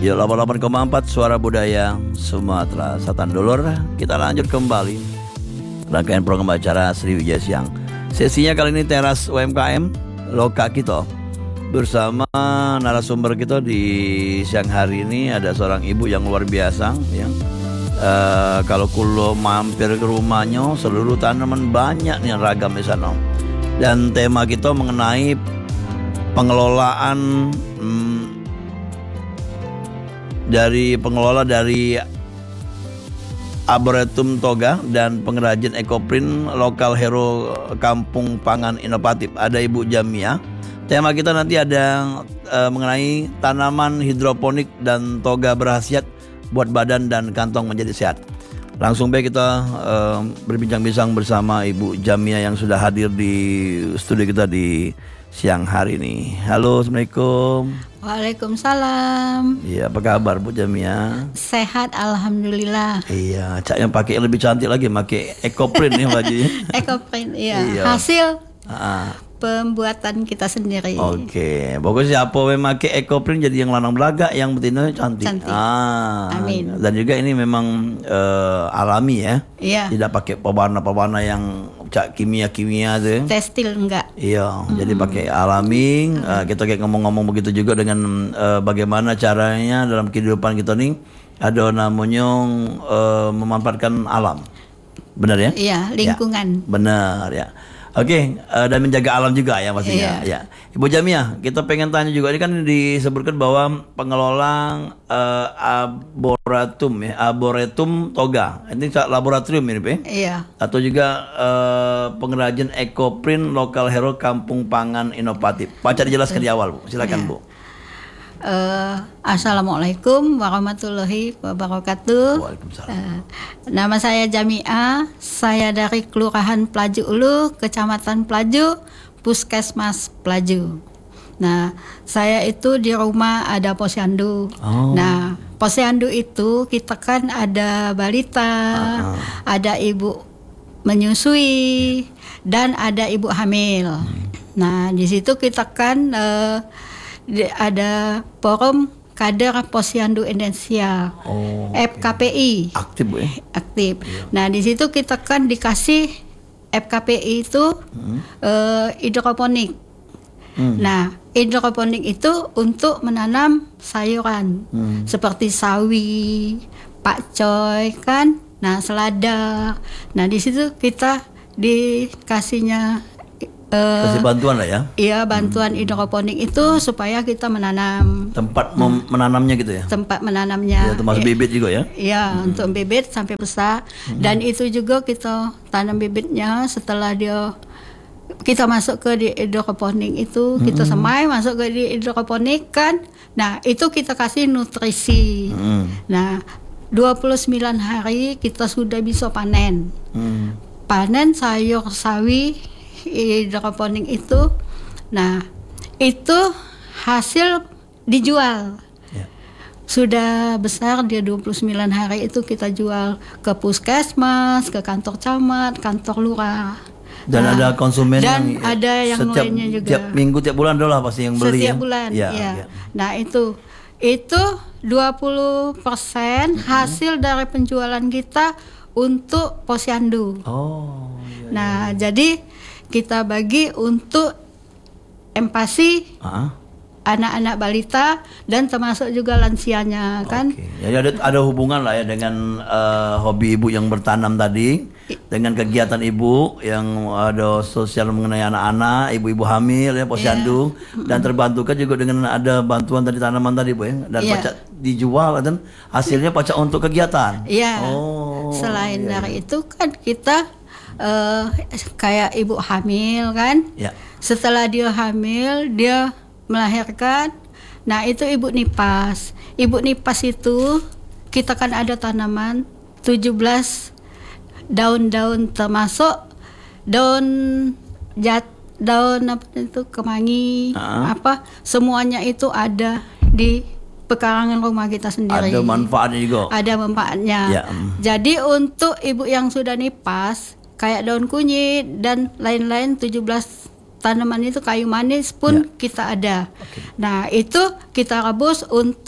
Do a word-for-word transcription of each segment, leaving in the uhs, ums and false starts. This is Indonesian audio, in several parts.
Yuk, delapan puluh delapan koma empat Suara Budaya Sumatera Selatan. Dulur, kita lanjut kembali rangkaian program acara Sriwijaya Siang. Sesinya kali ini teras U M K M Loka kita. Bersama narasumber kita di siang hari ini ada seorang ibu yang luar biasa ya. Uh, kalau kulo mampir ke rumahnya, seluruh tanaman banyak nih ragam di sana. Dan tema kita mengenai pengelolaan hmm, dari pengelola dari Arboretum Toga dan pengrajin ekoprint lokal hero Kampung Pangan Inovatif. Ada Ibu Jamia. Tema kita nanti ada uh, mengenai tanaman hidroponik dan toga berkhasiat buat badan dan kantong menjadi sehat. Langsung baik kita uh, berbincang-bincang bersama Ibu Jamia yang sudah hadir di studio kita di siang hari ini. Halo, Assalamualaikum. Waalaikumsalam. Iya, apa kabar Bu Jamia? Sehat, alhamdulillah. Iya, cak yang pakai lebih cantik lagi, pakai ekoprint nih bajunya. Ekoprint, iya. Iya. Hasil Ah. pembuatan kita sendiri. Oke, pokoknya siapa yang pakai ekoprint jadi yang lanang belaga, yang betina cantik. Cantik. Ah, Amin. Dan juga ini memang uh, alami ya. Iya. Tidak pakai pewarna-pewarna yang cak kimia-kimia tuh. Tekstil enggak. Iya, hmm. jadi pakai alami. Uh, kita kayak ngomong-ngomong begitu juga dengan uh, bagaimana caranya dalam kehidupan kita nih ada namanya uh, memanfaatkan alam. Benar ya? Iya, lingkungan. Ya, benar ya. Oke, uh, dan menjaga alam juga ya pastinya. Iya. Ya, Ibu Jamia, kita pengen tanya juga ini kan disebutkan bahwa pengelola uh, arboretum ya, arboretum toga. Ini laboratorium ini, Pak. Iya. Atau juga uh, pengrajin ekoprint lokal hero Kampung Pangan Inovatif. Baca dijelaskan di awal, Bu. Silakan, Iya. Bu. Uh, Assalamualaikum warahmatullahi wabarakatuh. Waalaikumsalam. Uh, nama saya Jamia, saya dari Kelurahan Pelaju Ulu, Kecamatan Pelaju, Puskesmas Pelaju. Nah, saya itu di rumah ada posyandu. Oh. Nah, posyandu itu kita kan ada balita, Uh-huh. ada ibu menyusui, dan ada ibu hamil. Hmm. Nah, di situ kita kan uh, ada forum kader posyandu Indonesia, Oh, F K P I, aktif Bu ya. aktif. Iya. Nah di situ kita kan dikasih F K P I itu hmm. uh, hidroponik. Hmm. Nah hidroponik itu untuk menanam sayuran hmm. seperti sawi, pakcoy kan, nah selada. Nah di situ kita dikasihnya Uh, Kasih bantuan lah ya. Iya, bantuan hmm. hidroponik itu supaya kita menanam tempat mem- menanamnya gitu ya. Tempat menanamnya. Ya, termasuk bibit juga ya. Iya, hmm. untuk bibit sampai besar. Hmm. Dan itu juga kita tanam bibitnya setelah dia kita masuk ke di hidroponik itu, hmm. kita semai masuk ke di hidroponik kan. Nah, itu kita kasih nutrisi. Hmm. Nah, dua puluh sembilan hari kita sudah bisa panen. Hmm. Panen sayur sawi hidroponik itu. Nah itu hasil dijual ya. Sudah besar dia dua puluh sembilan hari itu kita jual ke puskesmas, ke kantor camat, kantor lurah. Dan nah, ada konsumen dan yang ada yang setiap, lainnya juga tiap minggu tiap bulan adalah pasti yang beli setiap ya? bulan ya, ya. ya. Nah itu itu dua puluh persen mm-hmm. hasil dari penjualan kita untuk posyandu. Oh, iya, nah iya. jadi kita bagi untuk empasi uh-huh. anak-anak balita dan termasuk juga lansianya kan. Okay. Jadi ada ada hubungan lah ya dengan uh, hobi ibu yang bertanam tadi I- dengan kegiatan ibu yang ada sosial mengenai anak-anak, ibu-ibu hamil ya posyandu yeah. dan terbantukan juga dengan ada bantuan tadi tanaman tadi Bu ya dan yeah. pacak dijual dan hasilnya pacak untuk kegiatan. Iya. Yeah. Oh. Selain iya, dari iya. itu kan kita Uh, kayak ibu hamil kan ya. Setelah dia hamil dia melahirkan. Nah itu ibu nipas. Ibu nipas itu kita kan ada tanaman tujuh belas daun-daun termasuk daun jat daun apa itu kemangi uh-huh. apa semuanya itu ada di pekarangan rumah kita sendiri. Ada manfaatnya juga. Ada manfaatnya. Ya. Jadi untuk ibu yang sudah nipas kayak daun kunyit dan lain-lain tujuh belas tanaman itu kayu manis pun ya. Kita ada. Okay. Nah, itu kita rebus untuk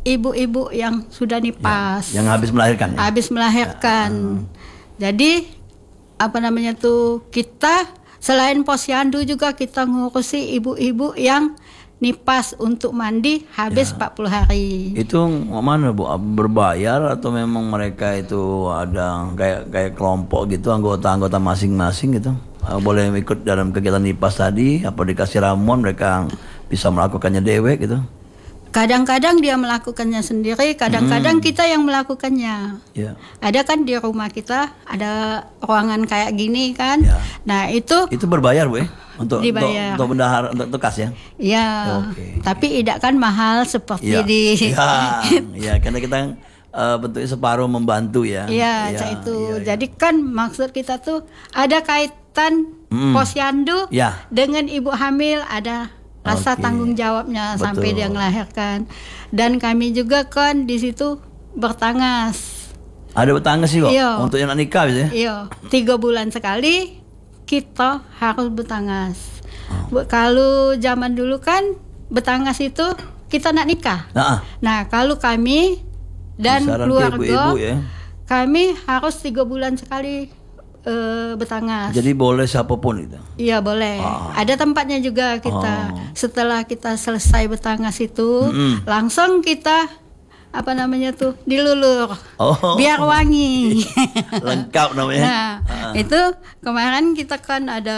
ibu-ibu yang sudah nipas, Yang habis melahirkan ya? habis melahirkan. Jadi apa namanya tuh, kita selain posyandu juga kita ngurusi ibu-ibu yang nipas untuk mandi habis empat puluh hari. Itu mana Bu? Berbayar atau memang mereka itu ada kayak kayak kelompok gitu, anggota-anggota masing-masing gitu? Uh, boleh ikut dalam kegiatan nipas tadi, apa dikasih ramuan mereka bisa melakukannya dewek gitu? Kadang-kadang dia melakukannya sendiri, kadang-kadang kita yang melakukannya. Ya. Ada kan di rumah kita ada ruangan kayak gini kan. Ya. Nah, itu Itu berbayar Bu ya? Untuk Dibayar. untuk, untuk bendahar untuk tukas ya? ya, Oke. tapi tidak kan mahal seperti Iya. di Ya, ya, karena kita uh, bentuknya separuh membantu ya. Iya, Ya, cak itu. iya, iya. Jadi kan maksud kita tuh ada kaitan Mm. posyandu Ya. dengan ibu hamil, ada rasa Oke. tanggung jawabnya sampai Betul. dia melahirkan. Dan kami juga kan di situ bertangas. Ada bertangga sih kok Iya. untuk yang nak nikah gitu ya? Iya, tiga bulan sekali kita harus bertangas. Bu- Kalau zaman dulu kan bertangas itu kita nak nikah. Nah, Nah, kalau kami dan disarankan keluarga, ibu-ibu ya. kami harus tiga bulan sekali eh, bertangas. Jadi boleh siapapun itu. Iya boleh. Ah. Ada tempatnya juga kita. Oh. Setelah kita selesai bertangas itu, Mm-mm. langsung kita apa namanya tuh dilulur, Oh. biar wangi. Lengkap namanya. Nah, Ah. itu kemarin kita kan ada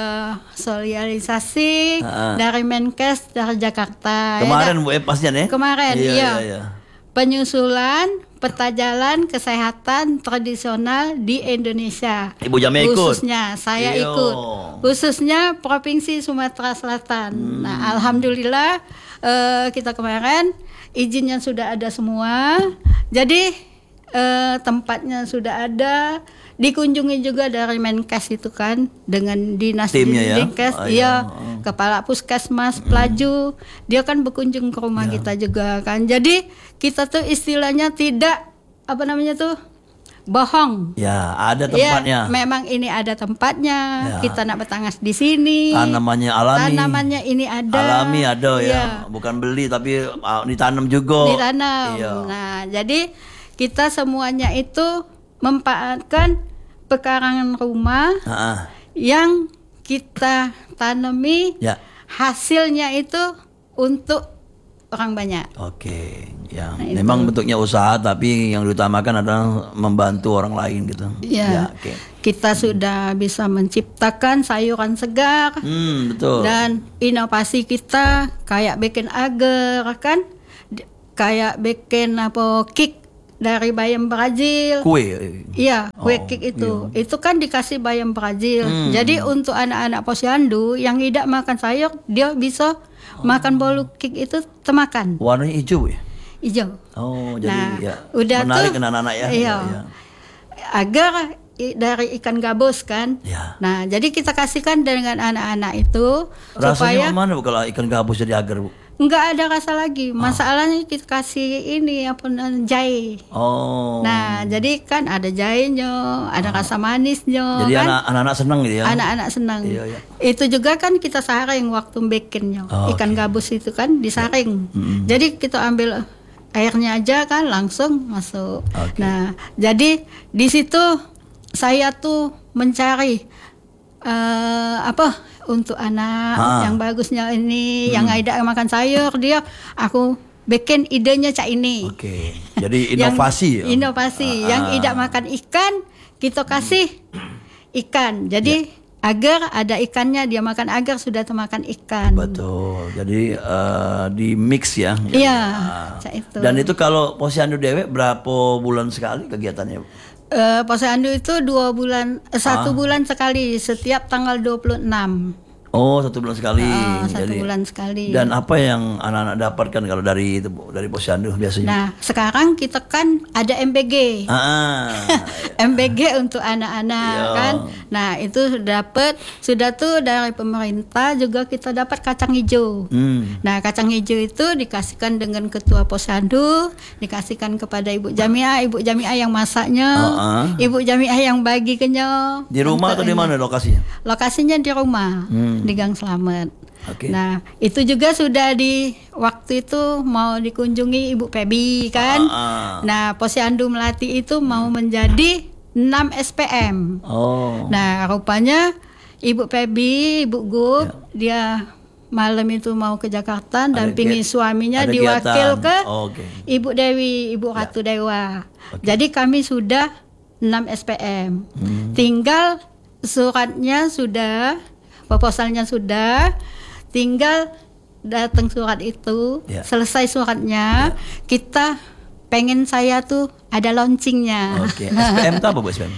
sosialisasi Ah. dari Menkes dari Jakarta. ya Kemarin dah? Bu ya pasnya ya? Kemarin, iya. iya. Iya, iya. Penyusulan peta jalan kesehatan tradisional di Indonesia. Ibu Jamia ikut? Khususnya saya Iyo. ikut. Khususnya Provinsi Sumatera Selatan. Hmm. Nah, alhamdulillah eh, kita kemarin izinnya sudah ada semua. Jadi eh, tempatnya sudah ada. Dikunjungi juga dari Menkes itu kan dengan dinas Timnya ya? Menkes, Oh, iya, iya. kepala puskesmas, pelaju, dia kan berkunjung ke rumah Ya. kita juga kan. Jadi kita tuh istilahnya tidak apa namanya tuh bohong. Ya, ada Ya, tempatnya. memang ini ada tempatnya. Ya. Kita nak bertangas di sini. Tanamannya alami. Tanamannya ini ada. Alami ada ya. Iya, Bukan beli tapi uh, ditanam juga. ditanam. Iya. Nah, jadi kita semuanya itu memanfaatkan pekarangan rumah Ah, yang kita tanami, ya. hasilnya itu untuk orang banyak. Oke, ya. Nah, itu. Memang bentuknya usaha tapi yang diutamakan adalah membantu orang lain gitu. Ya, oke. kita sudah bisa menciptakan sayuran segar Hmm, betul. dan inovasi kita kayak bikin agar kan, D- kayak bikin apa kick dari bayam Brazil. Kue. Iya, kue Oh, kick itu. Itu kan dikasih bayam Brazil. Jadi untuk anak-anak posyandu yang tidak makan sayur, dia bisa makan bolu kick itu temakan Warnanya hijau ya? hijau. Oh, jadi Nah, ya. udah menarik tuh, anak-anak ya. iya. Ya, Agar i- dari ikan gabus kan. ya. Nah, jadi kita kasihkan dengan anak-anak itu Rasanya supaya mana Bu kalau ikan gabus jadi agar Bu? nggak ada rasa lagi. Masalahnya kita kasih ini apa namanya, jahe. Oh. Nah, jadi kan ada jahenya, ada rasa manisnya jadi kan. anak- anak-anak senang gitu ya. Anak-anak senang. Iya, iya. Itu juga kan kita saring waktu bikinnya. Oh, Ikan oke. gabus itu kan disaring. Jadi kita ambil airnya aja kan langsung masuk. Oke. Nah, jadi di situ saya tuh mencari eh apa untuk anak Ah. yang bagusnya ini, yang tidak makan sayur, dia aku bikin idenya cak ini. Oke. Jadi Yang- inovasi ya. Inovasi. Ah, Yang ah. tidak makan ikan, kita kasih ikan. Jadi agar ada ikannya, dia makan agar sudah termakan ikan. Betul. Jadi eh, di mix ya. Iya, Ah. cak itu. Dan itu kalau posyandu dewek berapa bulan sekali kegiatannya Bu? Eh, posyandu itu dua bulan, eh, Ah. satu bulan sekali setiap tanggal dua puluh enam. Oh, satu bulan sekali. Ah, satu Jadi- bulan sekali. Dan apa yang anak-anak dapatkan kalau dari itu Bu? Dari posyandu biasanya? Nah, sekarang kita kan ada M B G. Ah. M B G untuk anak-anak Iya. kan. Nah, itu sudah dapat, sudah tuh dari pemerintah juga kita dapat kacang hijau. Hmm. Nah, kacang hijau itu dikasihkan dengan ketua posyandu, dikasihkan kepada ibu jamiah, ibu jamiah yang masaknya, Ah, ah. ibu jamiah yang bagikannya. Di rumah atau di mana lokasinya? Lokasinya di rumah, Hmm. di Gang Slamet. Oke. Nah, itu juga sudah di waktu itu mau dikunjungi Ibu Pebi kan. Ah, ah. Nah, Posyandu Melati itu mau menjadi enam S P M. Oh. Nah, rupanya Ibu Pebi, Ibu Gup, Ya. dia malam itu mau ke Jakarta, dampingi ke- suaminya ada diwakil kegiatan. ke Oh, oke. Ibu Dewi, Ibu Ratu Dewa. Jadi kami sudah enam S P M. Hmm. Tinggal suratnya sudah, proposalnya sudah, tinggal datang surat itu, Ya. selesai suratnya, kita pengen saya tuh ada launchingnya. Oke. S P M itu apa Bu S P M?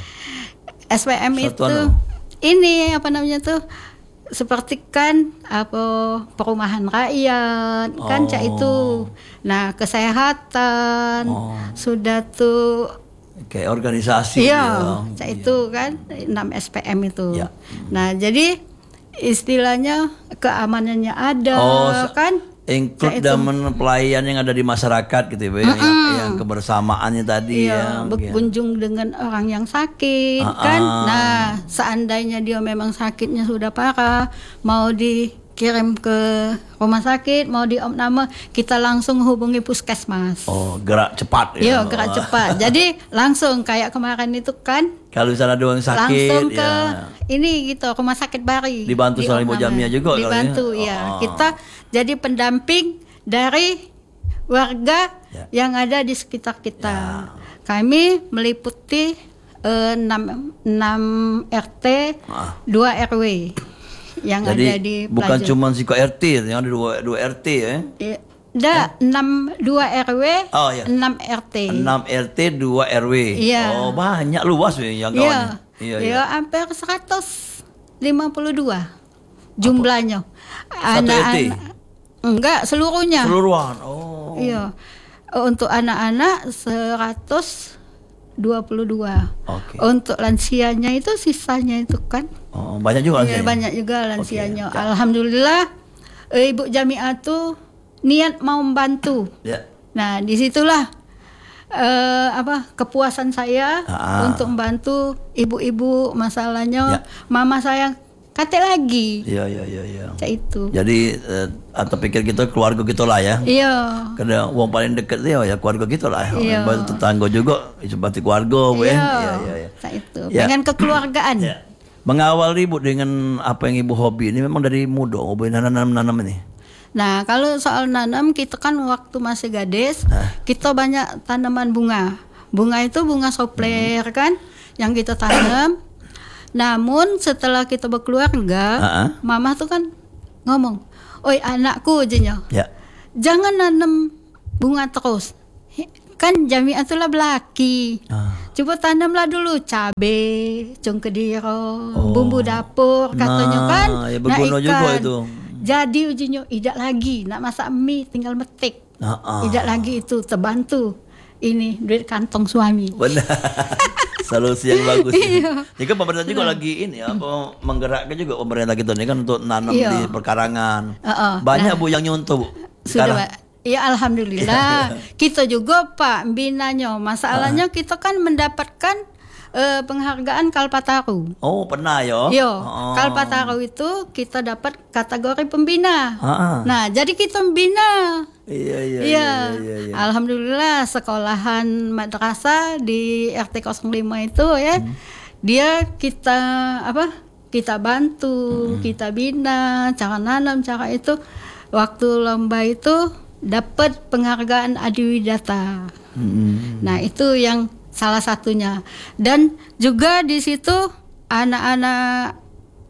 S P M itu Satuan apa? ini apa namanya tuh, seperti kan apa perumahan rakyat kan Oh. cak itu. Nah, kesehatan Oh. sudah tuh. Kayak organisasi. Iya, ya. cak itu kan enam S P M itu. Ya. Nah, jadi istilahnya keamanannya ada Oh, se- kan. Include Cak itu. dalam pelayan yang ada di masyarakat gitu ya, Bu, yang, yang kebersamaannya tadi Iya, ya. berkunjung dengan orang yang sakit Ah, kan. ah. Nah, seandainya dia memang sakitnya sudah parah, mau dikirim ke rumah sakit, mau diopname, kita langsung hubungi puskesmas. Oh, gerak cepat ya. Iya, gerak cepat. Jadi langsung kayak kemarin itu kan, Kalau misalnya ada orang sakit langsung ke ya. ini gitu rumah sakit Bari. Dibantu sama Ibu diopname. Jamia juga kali ya? Dibantu ya. Oh. Kita jadi pendamping dari warga Ya. yang ada di sekitar kita. Kami meliputi eh, enam enam R T, Ah. dua R W yang Jadi ada di bukan Pelajar. cuma si R T, yang ada dua, dua R T ya. Ya, ada enam dua R W, Oh, ya. enam R T. enam R T, dua R W. Iya. Oh, banyak luas ya yang Iya, kawannya. Iya, ya, iya. hampir seratus lima puluh dua jumlahnya. Satu R T? Enggak, seluruhnya. Keseluruhan. Oh. Iya. Untuk anak-anak seratus dua puluh dua. Oke. Untuk lansianya itu sisanya itu kan. Oh, banyak juga Iya, lansianya? banyak juga lansianya. Oke, ya. Alhamdulillah eh, Ibu Jamiah tuh niat mau membantu. Ya. Nah, disitulah eh, apa kepuasan saya Ah. untuk membantu ibu-ibu masalahnya. Ya. Mama saya kate lagi, Iya, iya, iya, iya. cak itu. Jadi eh, atau pikir kita keluarga kita lah ya. Iya, Karena uang paling dekat dia ya keluarga kita lah. Iya. Baru tetangga juga seperti keluarga, Bu ya. iya, Iya, iya, iya. cak itu. Ya. Pengen kekeluargaan. Ya. Mengawal Ibu dengan apa yang Ibu hobi ini memang dari muda, hobi nanam-nanam ini. Nah, kalau soal nanam, kita kan waktu masih gadis, kita banyak tanaman bunga. Bunga itu bunga sopler kan, yang kita tanam. Namun setelah kita berkeluarga, Ah-ah. mama tuh kan ngomong, oi anakku aja, Ya. jangan nanam bunga terus. Kan Jamiah itulah belaki. Ah. Coba tanamlah dulu cabe, cung kediro, Oh. bumbu dapur katanya Nah, kan. ya berguna Nah, juga ikan. itu. Jadi ujinya tidak lagi nak masak mie tinggal metik. Ah, ah. Tidak lagi itu terbantu. Ini duit kantong suami. Benar. Solusi yang bagus. Iya. Jadi kan pemerintah juga lagi ini apa menggerakkan juga pemerintah kita ini kan untuk nanam Iya. di perkarangan. Heeh. Banyak Bu yang nyontoh, Bu. Sudah, Sekarang. Pak. Ya alhamdulillah. Kita juga Pak binanya. Masalahnya kita kan mendapatkan eh, penghargaan Kalpataru. Oh, pernah ya? Yo, Oh. Kalpataru itu kita dapat kategori pembina. Ah, ah. Nah, jadi kita membina. Iya, iya, iya, Iya, iya, iya. alhamdulillah sekolahan madrasah di R T nol lima itu ya, Hmm. dia kita apa? Kita bantu, Hmm. kita bina, cara nanam, cara itu. Waktu lomba itu dapat penghargaan Adiwidata. Mm-mm. Nah, itu yang salah satunya. Dan juga di situ anak-anak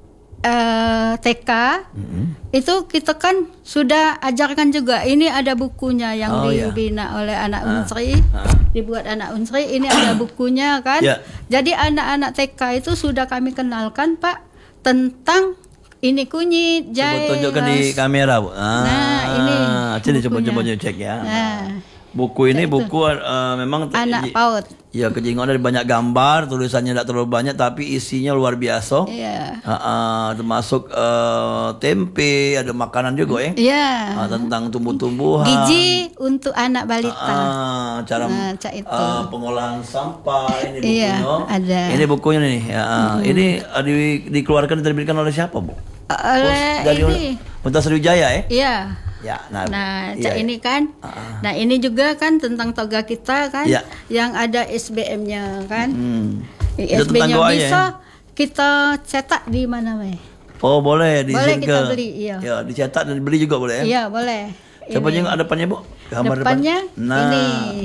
eh, T K Mm-mm. itu kita kan sudah ajarkan juga. Ini ada bukunya yang Oh, ya. dibina oleh anak Ah, Unsri, ah. dibuat anak Unsri. Ini ada bukunya kan. Ya. Jadi anak-anak T K itu sudah kami kenalkan Pak tentang ini kunyit, Coba jahe. tunjukkan di kamera, Bu. Ah, Nah, ini Sini coba bukunya. coba cek ya. Nah, Buku ini buku eh, memang anak PAUD. Ya, kejingon ada banyak gambar, tulisannya tidak terlalu banyak tapi isinya luar biasa. Iya. Ah, ah, termasuk eh, tempe, ada makanan juga ya. Iya. Ah, tentang tumbuh-tumbuhan. Gizi untuk anak balita. Ah, cara Nah, cak itu. eh, pengolahan sampah ini bukunya. Iya, ada. Ini bukunya nih. Ya, ah. Ini ah, di, dikeluarkan diterbitkan oleh siapa, Bu? Oleh Dari ini Universitas Sriwijaya ya? Iya. Ya, nah, Nah, iya, Cak iya. ini kan. Ah. Nah, ini juga kan tentang toga kita kan, Iya. yang ada S B M-nya kan. Hmm. Itu tentang S B M-nya doanya, bisa ya? kita cetak di mana, Weh? Oh boleh di Boleh sini kita ke- beli, iya. Ya, dicetak dan beli juga boleh ya? Iya, boleh. Coba Ini. yang ada depannya Bu. Gambar Depannya depan. Nah, ini.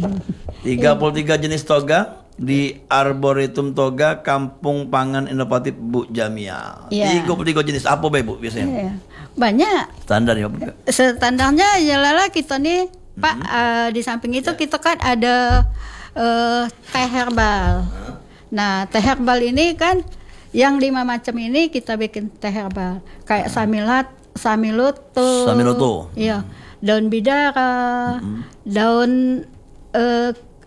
tiga puluh tiga jenis toga di Arboretum Toga Kampung Pangan Inovatif Bu Jamia. Iya. tiga puluh tiga jenis apa Be, Bu biasanya? Iya. Banyak. Standar ya Bu. Standarnya ya lala kita nih Pak, eh, di samping itu kita kan ada eh, teh herbal. Nah, teh herbal ini kan yang lima macam ini kita bikin teh herbal. Kayak samilat, samiloto. Samiloto. Iya. Daun bidara, daun eh,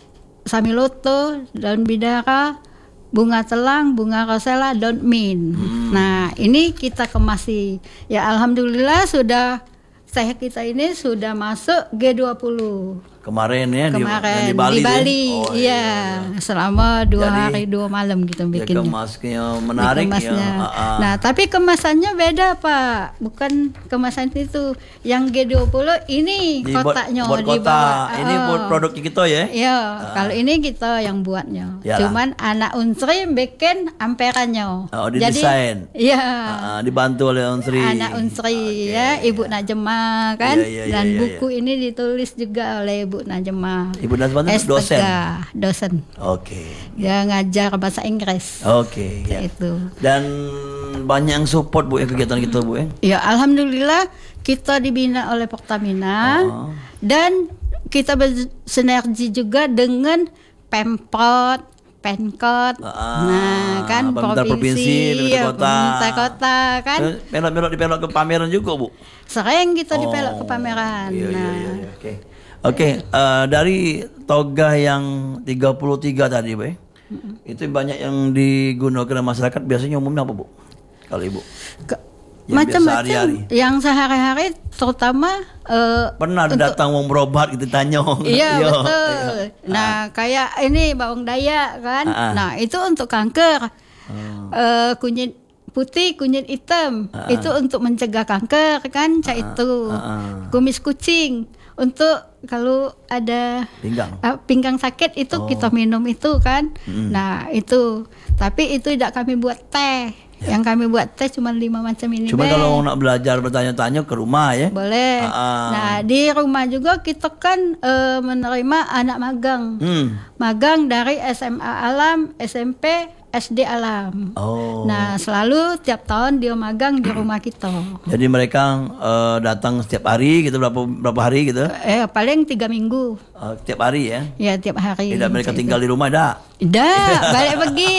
samiloto, daun bidara, bunga telang, bunga rosella, daun mint. Nah, ini kita kemasi. Ya alhamdulillah sudah teh kita ini sudah masuk G dua puluh. Kemarin ya di- Kemarin yang di Bali. di deh. Bali, Oh, iya. Selama dua Jadi, hari dua malam kita Ya bikin. kemasnya menarik ya. Kemasnya. Ah, ah. Nah, tapi kemasannya beda, Pak. Bukan kemasan itu. Yang G dua puluh ini Di buat- kotaknya buat dibawa. kota. Ini Oh. buat produk kita ya. Iya, kalau ini kita yang buatnya. Yalah. Cuman anak Unsri bikin amperannya. Oh, didesain. Iya. Ah, ah, dibantu oleh Unsri. Anak Unsri ya, Ibu Najema kan. Iya, iya, Dan iya, iya, buku ini ditulis juga oleh Ibu Najema. Ibu Najma itu dosen. Estega, dosen. Oke. Dia ngajar bahasa Inggris. Oke, ya. Itu. Dan banyak yang support Bu ya kegiatan kita Bu ya. Ya, alhamdulillah kita dibina oleh Pertamina Oh. dan kita bersinergi juga dengan Pemprov, Penkot, Ah, nah kan pemerintah provinsi, pemerintah ya, kota. pemerintah kota kan, Eh, Pelok-pelok di pelok ke pameran juga Bu. sering kita dipelok Oh, ke pameran. Iya, iya, Nah, iya, iya. Oke. Oke, eh, dari toga yang tiga puluh tiga tadi, Bu. Itu banyak yang digunakan masyarakat biasanya umumnya apa, Bu? Kalau Ibu. ke- Yang biasa macam-macam hari-hari. yang sehari-hari terutama eh, Pernah ada datang mau berobat gitu tanya. Iya Yo, betul. iya. Nah kayak ini bawang dayak kan. Ah, ah. Nah itu untuk kanker. Oh. Eh, kunyit putih, kunyit hitam itu untuk mencegah kanker kan. Cak itu. ah, ah. Kumis kucing untuk kalau ada Pinggang. ah, pinggang sakit itu Oh. kita minum itu kan. Nah itu. Tapi itu tidak kami buat teh. Yang kami buat teh cuma lima macam ini. Cuma Be. kalau nak belajar bertanya-tanya ke rumah ya. Boleh. Ah, ah. Nah di rumah juga kita kan eh, menerima anak magang. Hmm. Magang dari S M A Alam, S M P, S D Alam. Oh. Nah selalu tiap tahun dia magang di rumah kita. Jadi mereka eh, datang setiap hari gitu berapa berapa hari gitu? Eh paling tiga minggu. Eh, tiap hari ya. Ya tiap hari. Tidak mereka tinggal di rumah dah. Dah balik pergi.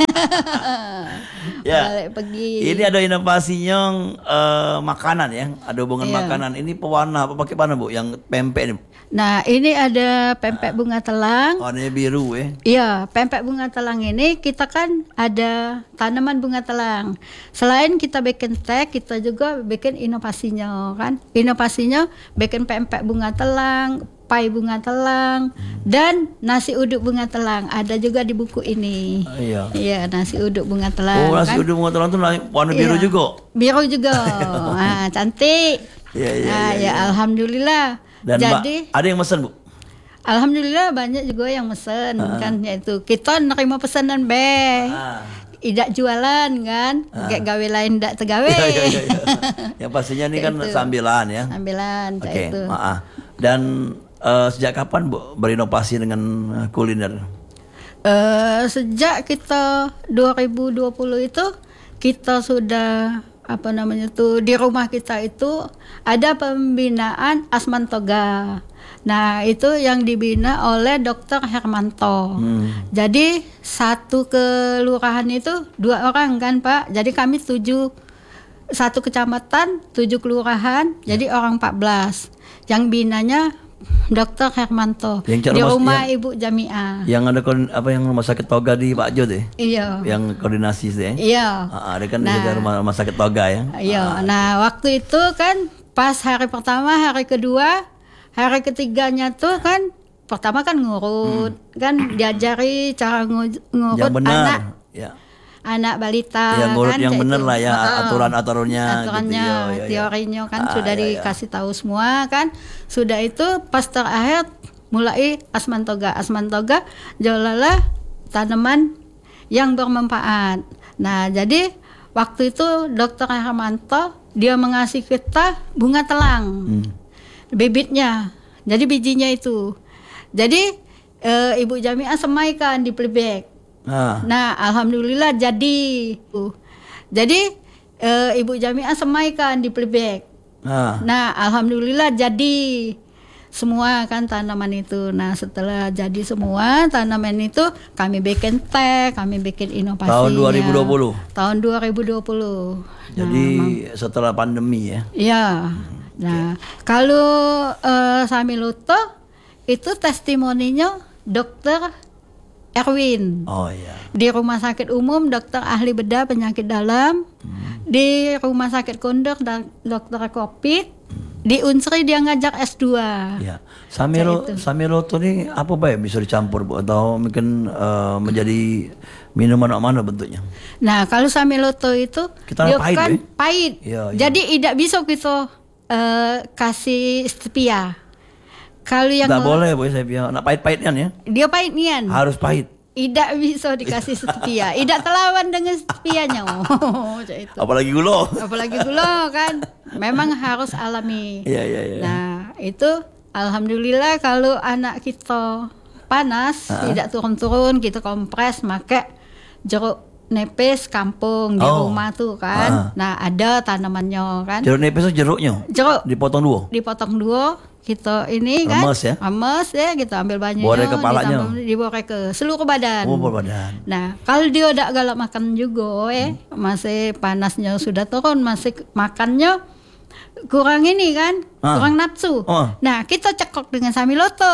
Ya. Balik pergi. Ini ada inovasinya eh, makanan ya, ada hubungan Iya. makanan. Ini pewarna apa pakai mana Bu? Yang pempek ini. Nah ini ada pempek bunga telang. Warnanya biru ya. Iya, pempek bunga telang ini kita kan ada tanaman bunga telang. Selain kita bikin teh, kita juga bikin inovasinya kan. Inovasinya bikin pempek bunga telang, pai bunga telang, dan nasi uduk bunga telang. Ada juga di buku ini. Ah, iya. Iya, nasi uduk bunga telang. Oh, nasi kan? uduk bunga telang tuh warna biru Iya. juga. Biru juga. Ah, cantik. Iya, iya, Nah, iya, ya alhamdulillah. Dan Mbak, Jadi ada yang mesen Bu? alhamdulillah banyak juga yang mesen kan, yaitu kita nerima pesanan be. Ah. Tidak jualan kan, kayak gawe lain tidak tergawe. Iya, iya, iya, iya. Yang pastinya ini kan Itu. sambilan ya. Sambilan Oke, kayak itu. maaf. Dan eh, sejak kapan Bu berinovasi dengan eh, kuliner? Eh, sejak kita dua ribu dua puluh itu kita sudah apa namanya tuh di rumah kita itu ada pembinaan Asman Toga. Nah itu yang dibina oleh Dokter Hermanto. Hmm. Jadi satu kelurahan itu dua orang kan Pak. Jadi kami tujuh, satu kecamatan tujuh kelurahan. Jadi orang empat belas. Yang binanya Dokter Hermanto Yang cara di mas- rumah yang- Ibu Jamiah. Yang ada kon- apa yang rumah sakit Toga di Pak Jo deh. Iya. Yang koordinasi sih ya. Iya. Ah, ada kan Nah. di rumah, rumah sakit Toga ya. Iya. Nah, waktu itu kan pas hari pertama, hari kedua, hari ketiganya tuh kan pertama kan ngurut, kan diajari cara ngu- ngurut Yang benar. anak Ya. anak balita Ya, ngurut kan yang kayak bener itu. lah ya, Heeh. aturan-aturannya gitu. Aturannya, Ya, ya, ya. teorinya kan Ah, sudah ya, ya. dikasih tahu semua kan. Sudah itu pas terakhir mulai asmantoga. Asmantoga jolalah tanaman yang bermanfaat. Nah, jadi waktu itu dokter Hermanto dia mengasih kita bunga telang. Hmm. Bibitnya. Jadi bijinya itu. Jadi e, Ibu Jamiah semaikan di playback. Ah. Nah, alhamdulillah jadi. Jadi e, Ibu Jamiah semaikan di playback. Ah. Nah, alhamdulillah jadi semua kan tanaman itu. Nah, setelah jadi semua tanaman itu kami bikin teh, kami bikin inovasinya. Tahun dua ribu dua puluh. Tahun dua ribu dua puluh. Jadi setelah pandemi ya. Iya. Nah, kalau uh, Samiloto itu testimoninya dokter Erwin. Oh iya. Di Rumah Sakit Umum dokter ahli bedah penyakit dalam. Hmm. Di Rumah Sakit Kondok dokter Covid. Di Unsri dia ngajak S dua. Ya. Samilo Samiloto ini apa Pak ya bisa dicampur Bu atau mungkin uh, menjadi minuman mana bentuknya? Nah, kalau Samiloto itu kita dia pahit, kan ya? pahit. Ya, ya. Jadi tidak bisa kita uh, kasih stevia. Kalau yang nggak boleh Bu saya bilang, nak pahit-pahitnya ya. Dia pahit nian. Harus pahit. Tidak bisa dikasih stevia. Tidak terlawan dengan stevianya. Oh, itu. Apalagi gula. Apalagi gula kan. Memang harus alami. Iya, iya, iya. Nah, itu alhamdulillah kalau anak kita panas, uh-huh. tidak turun-turun, kita kompres, pakai jeruk nepes kampung di Oh. rumah tuh kan. Uh-huh. Nah, ada tanamannya kan. Jeruk nipis itu jeruknya. Jeruk Dipotong dua. dipotong dua. Kita ini kan Remes ya? remes ya, kita ambil banyaknya, Borek kepalanya. diborek ke seluruh badan. Oh, badan. Nah, kalau dia udah galak makan juga eh hmm. masih panasnya sudah turun, masih makannya kurang ini kan, ah. kurang nafsu. Oh. Nah, kita cekok dengan Samiloto.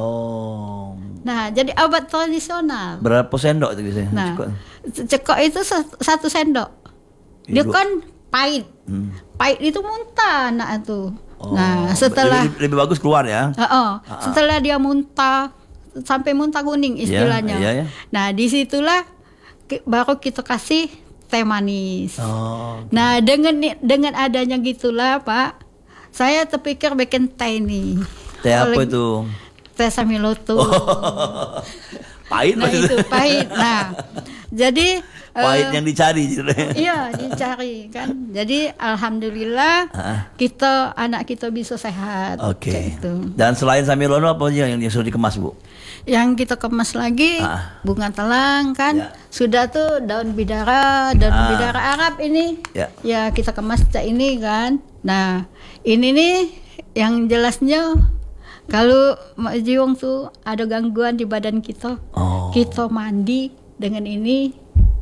Oh. Nah, jadi obat tradisional. Berapa sendok itu biasanya? Nah, Cekok, cekok itu satu sendok. Dia Ibu. kan pahit. Hmm. Pahit itu muntah anak itu. Oh. Nah, setelah lebih, lebih bagus keluar ya. Uh, uh, setelah dia muntah sampai muntah kuning istilahnya. Yeah, yeah, yeah. Nah, disitulah ki- baru kita kasih teh manis. Oh. Okay. Nah, dengan dengan adanya gitulah Pak, saya terpikir bikin teh nih. Teh apa Oleh- itu? Teh Samiloto. Oh. Pahit Nah maksudnya. itu pahit. Nah, jadi Pahit eh, yang dicari gitu. iya dicari kan. Jadi alhamdulillah Ah. kita anak kita bisa sehat. Oke. Kayak gitu. Dan selain Samiloto apa aja yang yang sudah dikemas Bu? Yang kita kemas lagi Ah. bunga telang kan. Ya. Sudah tuh daun bidara, daun Ah. bidara Arab ini. Ya. Ya kita kemas cak ini kan. Nah, ini nih yang jelasnya kalau Mak Jiwong tuh ada gangguan di badan kita, Oh. kita mandi dengan ini